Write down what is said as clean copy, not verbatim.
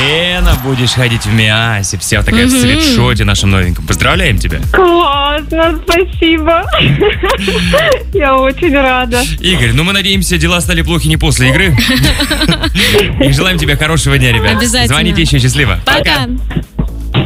Лена, будешь ходить в Миасе. Вся такая в свитшоте нашем новеньком. Поздравляем тебя. Классно, спасибо. Я очень рада. Игорь, мы надеемся, дела стали плохи не после игры. И желаем тебе хорошего дня, ребят. Обязательно. Звоните еще, счастливо. Пока.